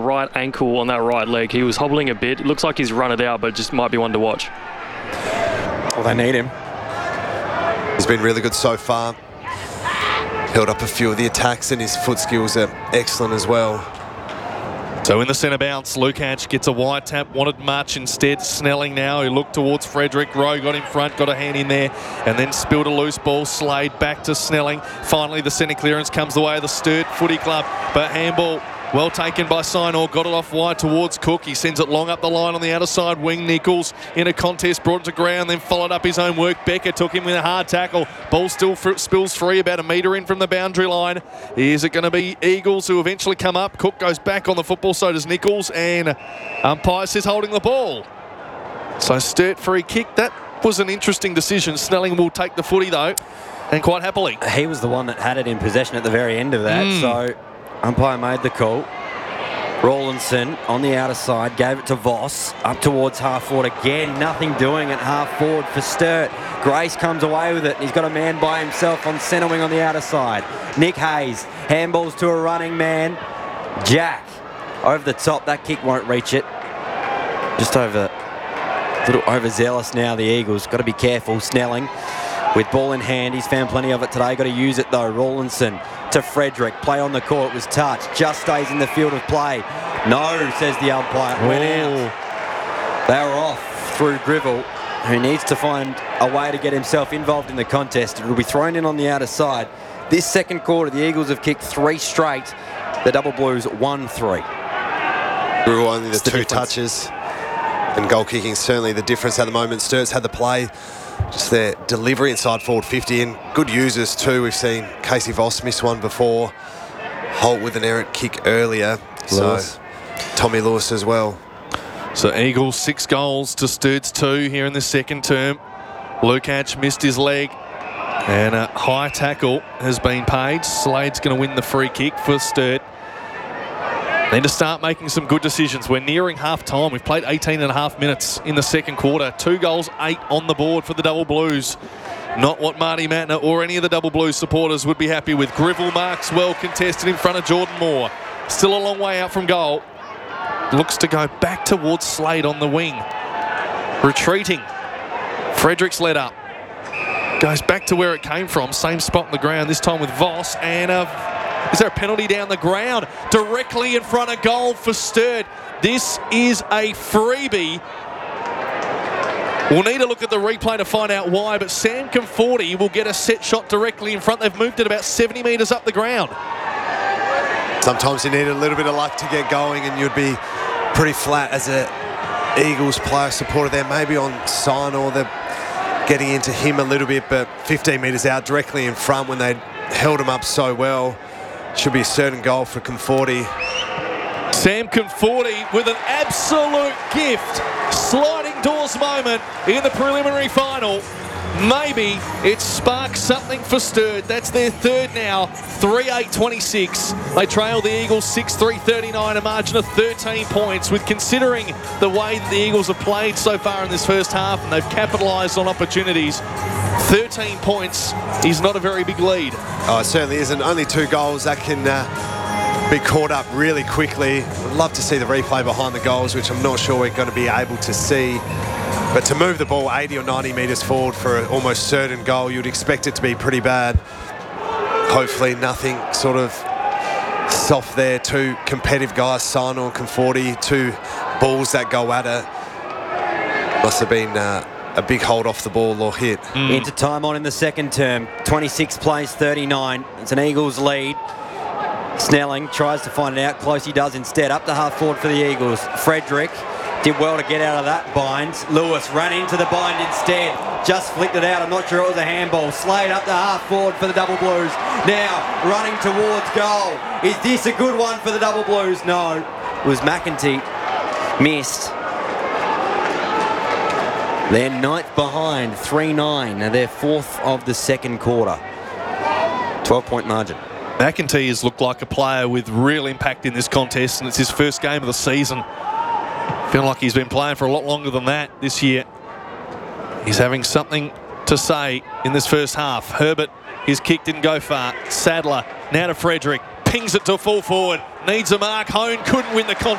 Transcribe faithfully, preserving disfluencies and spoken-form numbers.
right ankle on that right leg. He was hobbling a bit. It looks like he's run it out, but just might be one to watch. Well, they need him. He's been really good so far. Held up a few of the attacks, and his foot skills are excellent as well. So in the centre bounce, Lukac gets a wide tap, wanted much, instead Snelling now, who looked towards Frederick. Rowe got in front, got a hand in there, and then spilled a loose ball. Slade back to Snelling. Finally the centre clearance comes the way of the Sturt Footy Club, but handball well taken by Sinor, got it off wide towards Cook. He sends it long up the line on the outer side wing. Nichols in a contest, brought it to ground, then followed up his own work. Becker took him with a hard tackle. Ball still fr- spills free, about a metre in from the boundary line. Is it going to be Eagles who eventually come up? Cook goes back on the football, so does Nichols, and umpire says holding the ball. So Sturt free kick. That was an interesting decision. Snelling will take the footy though, and quite happily. He was the one that had it in possession at the very end of that, Mm. so umpire made the call. Rawlinson on the outer side, gave it to Voss, up towards half forward again. Nothing doing at half forward for Sturt. Grace comes away with it. He's got a man by himself on centre wing on the outer side. Nick Hayes, handballs to a running man. Jack, over the top. That kick won't reach it. Just over, a little overzealous now, the Eagles. Got to be careful. Snelling with ball in hand. He's found plenty of it today. Got to use it though. Rawlinson to Frederick. Play on the court was touched. Just stays in the field of play. No, says the umpire. Went out. They were off through Grivell, who needs to find a way to get himself involved in the contest. It will be thrown in on the outer side. This second quarter, the Eagles have kicked three straight. The Double Blues won three. Grivell only the, the two difference. touches. And goal kicking certainly the difference at the moment. Sturt's had the play. Just their delivery inside forward fifty, and good users too. We've seen Casey Voss miss one before. Holt with an errant kick earlier. Lewis. So Tommy Lewis as well. So Eagles six goals to Sturt's two here in the second term. Lukac missed his leg, and a high tackle has been paid. Slade's going to win the free kick for Sturt. Need to start making some good decisions. We're nearing half time. We've played eighteen and a half minutes in the second quarter. Two goals, eight on the board for the Double Blues. Not what Marty Matner or any of the Double Blues supporters would be happy with. Grivell marks well contested in front of Jordan Moore. Still a long way out from goal. Looks to go back towards Slade on the wing. Retreating. Fredericks led up. Goes back to where it came from. Same spot on the ground, this time with Voss. And a Is there a penalty down the ground? Directly in front of goal for Sturt. This is a freebie. We'll need to look at the replay to find out why, but Sam Conforti will get a set shot directly in front. They've moved it about seventy metres up the ground. Sometimes you need a little bit of luck to get going, and you'd be pretty flat as a Eagles player supporter there. Maybe on sign, or they're getting into him a little bit, but fifteen metres out directly in front when they held him up so well. Should be a certain goal for Conforti. Sam Conforti with an absolute gift. Sliding doors moment in the preliminary final. Maybe it sparks something for Sturt. That's their third now. three eight twenty-six. They trail the Eagles six three thirty-nine, a margin of thirteen points. With considering the way the Eagles have played so far in this first half, and they've capitalised on opportunities, thirteen points is not a very big lead. Oh, it certainly isn't. Only two goals that can uh, be caught up really quickly. I'd love to see the replay behind the goals, which I'm not sure we're going to be able to see. But to move the ball eighty or ninety metres forward for an almost certain goal, you'd expect it to be pretty bad. Hopefully nothing sort of soft there. Two competitive guys, Sino and Conforti, two balls that go at it. Must have been uh, a big hold off the ball or hit. Mm. Into time on in the second term. twenty-six plays thirty-nine. It's an Eagles lead. Snelling tries to find it out. Close he does instead. Up to half forward for the Eagles. Frederick did well to get out of that bind. Lewis ran into the bind instead. Just flicked it out. I'm not sure it was a handball. Slade up to half forward for the Double Blues. Now running towards goal. Is this a good one for the Double Blues? No. It was McEntee. Missed. They're ninth behind. three nine. Now they're fourth of the second quarter. twelve point margin. McEntee has looked like a player with real impact in this contest, and it's his first game of the season. Feeling like he's been playing for a lot longer than that this year. He's having something to say in this first half. Herbert, his kick didn't go far. Sadler, now to Frederick, pings it to full forward. Needs a mark. Hone couldn't win the contest.